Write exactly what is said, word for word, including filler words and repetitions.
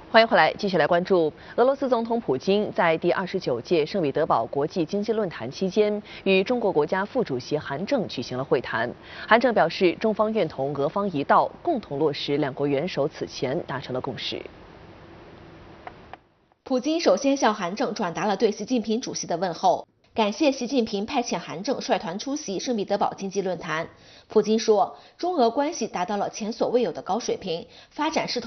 欢迎回来，继续来关注俄罗斯总统普京在第二十九届圣彼得堡国际经济论坛期间，与中国国家副主席韩正举行了会谈。韩正表示，中方愿同俄方一道，共同落实两国元首此前达成的共识。 普京首先向韩正转达了对习近平主席的问候，感谢习近平派遣韩正率团出席圣彼得堡经济论坛。普京说，中俄关系达到了前所未有的高水平，发展势头